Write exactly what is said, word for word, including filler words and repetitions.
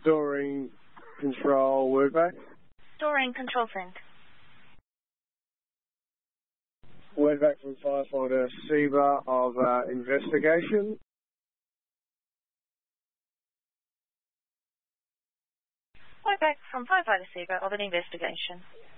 Storing control wordback. Storing control sync. Wordback from firefighter Seba of uh, investigation. Wordback from firefighter Seba of an investigation.